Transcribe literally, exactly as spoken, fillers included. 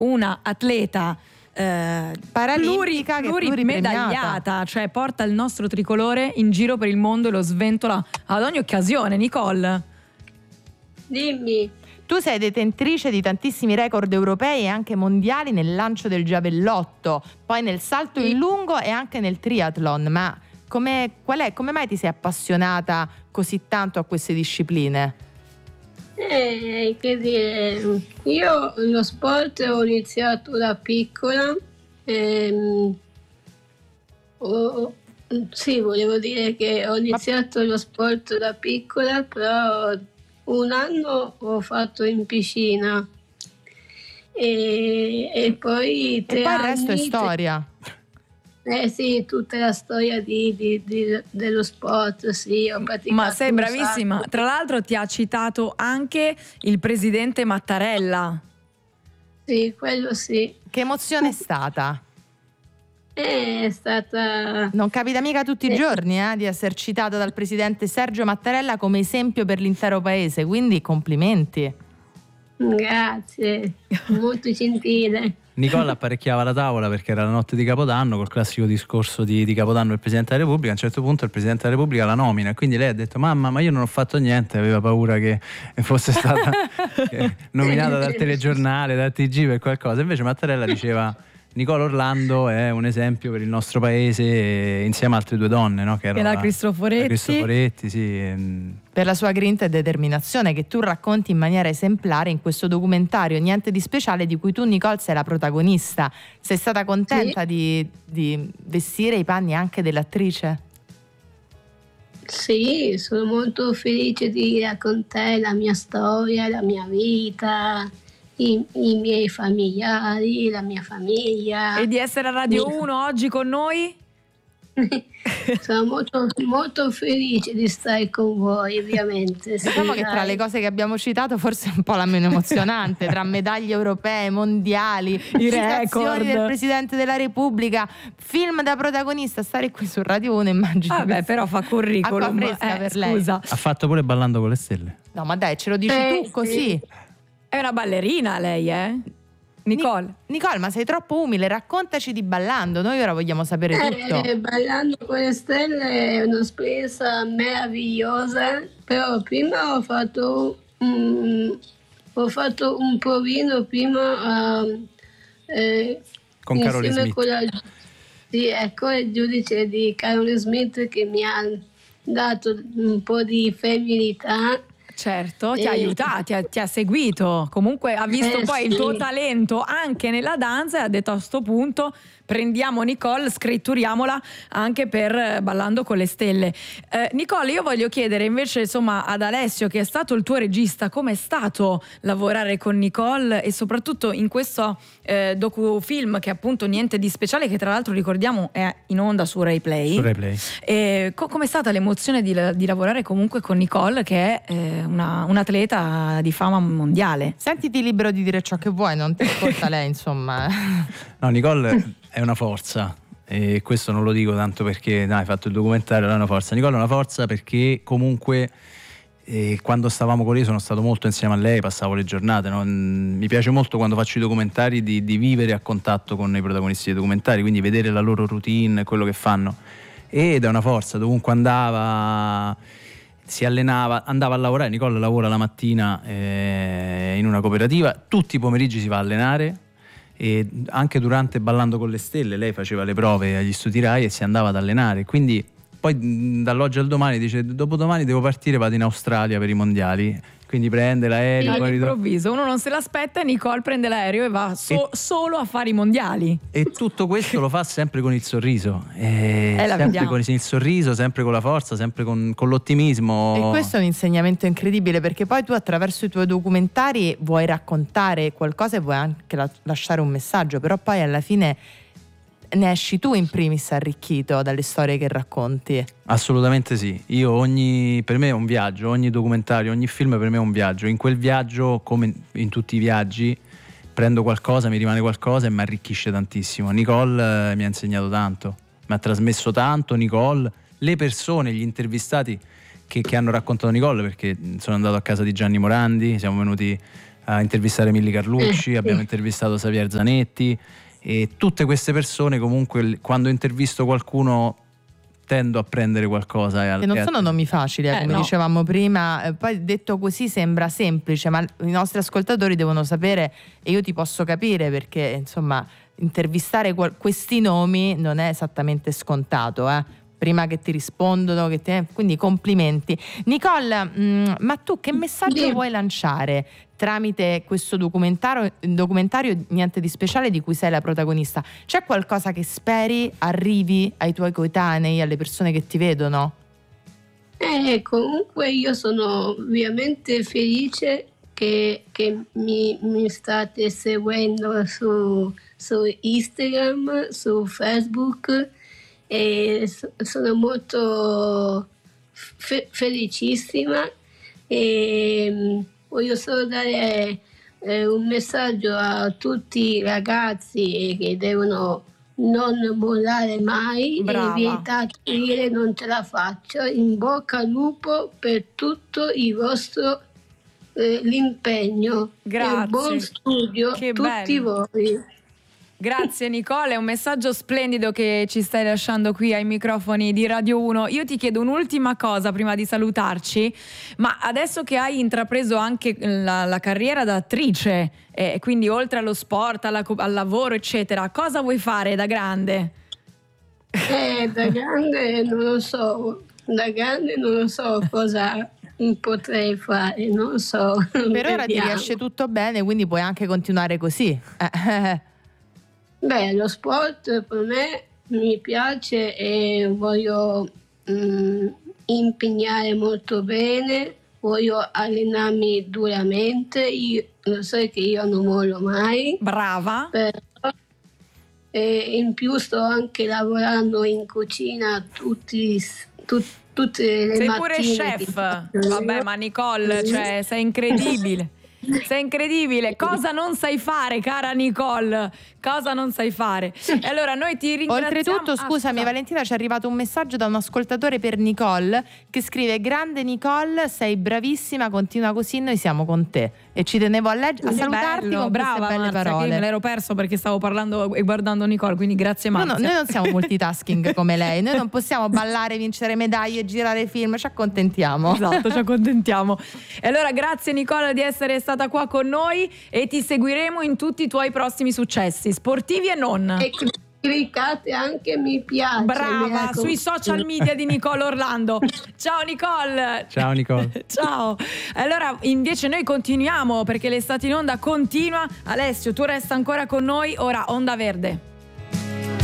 una atleta eh, paralimpica pluri, plurimedagliata, cioè porta il nostro tricolore in giro per il mondo e lo sventola ad ogni occasione. Nicole, dimmi. Tu sei detentrice di tantissimi record europei e anche mondiali nel lancio del giavellotto, poi nel salto in lungo e anche nel triathlon, ma come, qual è, come mai ti sei appassionata così tanto a queste discipline? Eh, che dire, io lo sport ho iniziato da piccola, ehm, ho, sì, volevo dire che ho iniziato lo sport da piccola, però un anno ho fatto in piscina e, e poi tre e poi il anni, resto è storia. Eh sì, tutta la storia di, di, di, dello sport, sì, ho praticato. Ma sei bravissima. Tra l'altro ti ha citato anche il presidente Mattarella. Sì, quello sì. Che emozione è stata? È stata... Non capita mica tutti i giorni eh, di essere citato dal presidente Sergio Mattarella come esempio per l'intero paese, quindi complimenti. Grazie, molto gentile. Nicola apparecchiava la tavola perché era la notte di Capodanno, col classico discorso di, di Capodanno del Presidente della Repubblica. A un certo punto il Presidente della Repubblica la nomina, quindi lei ha detto: mamma, ma io non ho fatto niente, aveva paura che fosse stata che, nominata dal telegiornale, dal T G per qualcosa. Invece Mattarella diceva: Nicola Orlando è un esempio per il nostro paese, insieme a altre due donne, no? Che erano la la, Cristoforetti. la Cristoforetti, sì. Per la sua grinta e determinazione che tu racconti in maniera esemplare in questo documentario Niente di speciale, di cui tu, Nicole, sei la protagonista. Sei stata contenta sì. di, di vestire i panni anche dell'attrice? Sì, sono molto felice di raccontare la mia storia, la mia vita, I, i miei familiari, la mia famiglia. E di essere a Radio uno oggi con noi? Sono molto, molto felice di stare con voi, ovviamente. Diciamo sì, che dai. tra le cose che abbiamo citato forse è un po' la meno emozionante, tra medaglie europee, mondiali, i citazioni record del Presidente della Repubblica, film da protagonista, stare qui su Radio uno, immagino. Vabbè, però fa curriculum. Acqua fresca eh, per scusa. lei. Ha fatto pure Ballando con le stelle. No, ma dai, ce lo dici eh, tu così? Sì. È una ballerina lei, eh? Nicole. Ni- Nicole, ma sei troppo umile, raccontaci di Ballando, noi ora vogliamo sapere tutto. Eh, Ballando con le stelle è un'esperienza meravigliosa, però prima ho fatto un, ho fatto un provino prima uh, eh, con Carole Smith. Con la, sì, ecco, il giudice di Carole Smith che mi ha dato un po' di femminilità. Certo, ti eh, ha aiutato, ti ha, ti ha seguito, comunque ha visto eh, poi sì. il tuo talento anche nella danza e ha detto: a sto punto prendiamo Nicole, scritturiamola anche per Ballando con le stelle. eh, Nicole, io voglio chiedere invece insomma ad Alessio, che è stato il tuo regista, com'è stato lavorare con Nicole e soprattutto in questo eh, docufilm che è appunto Niente di speciale, che tra l'altro ricordiamo è in onda su Rai Play. Su Rai Play. E co- com'è stata l'emozione di, di lavorare comunque con Nicole, che è eh, una, un atleta di fama mondiale? Sentiti libero di dire ciò che vuoi, non ti ascolta lei, insomma. No, Nicole è una forza, e questo non lo dico tanto perché no, hai fatto il documentario, è una forza. Nicole è una forza perché comunque eh, quando stavamo con lei sono stato molto insieme a lei, passavo le giornate, no? Mi piace molto quando faccio i documentari di, di vivere a contatto con i protagonisti dei documentari, quindi vedere la loro routine, quello che fanno, ed è una forza. Dovunque andava, si allenava, andava a lavorare. Nicole lavora la mattina eh, in una cooperativa, tutti i pomeriggi si va a allenare, e anche durante Ballando con le stelle lei faceva le prove agli studi Rai e si andava ad allenare, quindi poi dall'oggi al domani dice: dopodomani devo partire, vado in Australia per i mondiali, quindi prende l'aereo, poi ritorna. All'improvviso uno non se l'aspetta, Nicole prende l'aereo e va so- E- solo a fare i mondiali. E tutto questo lo fa sempre con il sorriso, e Eh, la sempre vediamo. con il sorriso, sempre con la forza, sempre con, con l'ottimismo. E questo è un insegnamento incredibile, perché poi tu attraverso i tuoi documentari vuoi raccontare qualcosa e vuoi anche la- lasciare un messaggio, però poi alla fine ne esci tu in primis arricchito dalle storie che racconti. Assolutamente sì, io ogni, per me è un viaggio, ogni documentario, ogni film per me è un viaggio. In quel viaggio, come in tutti i viaggi, prendo qualcosa, mi rimane qualcosa e mi arricchisce tantissimo. Nicole eh, mi ha insegnato tanto, mi ha trasmesso tanto. Nicole, le persone, gli intervistati che, che hanno raccontato Nicole, perché sono andato a casa di Gianni Morandi, siamo venuti a intervistare Milly Carlucci, Eh, abbiamo sì. intervistato Xavier Zanetti, e tutte queste persone comunque l- quando intervisto qualcuno tendo a prendere qualcosa e a, Che non e a- sono nomi facili, eh, Eh, come no. dicevamo prima. Eh, poi detto così sembra semplice, ma i nostri ascoltatori devono sapere, e io ti posso capire perché insomma intervistare qual- questi nomi non è esattamente scontato, eh. Prima che ti rispondono, che te- quindi complimenti. Nicole, mh, ma tu che messaggio Sì. vuoi lanciare tramite questo documentario, documentario Niente di speciale di cui sei la protagonista? C'è qualcosa che speri arrivi ai tuoi coetanei, alle persone che ti vedono? Eh, comunque io sono veramente felice che, che mi, mi state seguendo su, su Instagram, su Facebook, e so- sono molto fe- felicissima, e mm, voglio solo dare eh, un messaggio a tutti i ragazzi che devono non mollare mai Brava. e vietato dire non ce la faccio. In bocca al lupo per tutto il vostro eh, l'impegno. Grazie. E buon studio Che tutti bello. voi. Grazie Nicole, è un messaggio splendido che ci stai lasciando qui ai microfoni di Radio uno. Io ti chiedo un'ultima cosa prima di salutarci, ma adesso che hai intrapreso anche la, la carriera da attrice, e quindi oltre allo sport, alla co- al lavoro eccetera, cosa vuoi fare da grande? Eh, da grande non lo so, da grande non lo so cosa potrei fare, non so. Per ora ti Vediamo. riesce tutto bene, quindi puoi anche continuare così. Eh, Beh, lo sport per me mi piace e voglio mm, impegnare molto bene, voglio allenarmi duramente, io, lo sai che io non mollo mai, Brava. però e in più sto anche lavorando in cucina tutti, tut- tutte le Sei mattine. pure che chef. faccio Vabbè, io. ma Nicole, cioè, sei incredibile. Sei incredibile. Cosa non sai fare, cara Nicole? Cosa non sai fare? E allora noi ti ringraziamo. Oltretutto, Ah, scusami scusa. Valentina, ci è arrivato un messaggio da un ascoltatore per Nicole che scrive: grande Nicole, sei bravissima, continua così, noi siamo con te. E ci tenevo a, legge- a salutarti Bello, con brava, queste belle Marzia, che io parole. me l'ero perso perché stavo parlando e guardando Nicole, quindi grazie No, Marzia. no, noi non siamo multitasking come lei, noi non possiamo ballare, vincere medaglie, girare film, ci accontentiamo. Esatto, ci accontentiamo. E allora grazie Nicola di essere stata qua con noi e ti seguiremo in tutti i tuoi prossimi successi, sportivi e non. E cliccate anche mi piace. mi Brava, raccomando. sui social media di Nicole Orlando. Ciao Nicole. Ciao Nicole. Ciao. Allora invece noi continuiamo perché l'estate in onda continua. Alessio, tu resta ancora con noi, ora Onda Verde.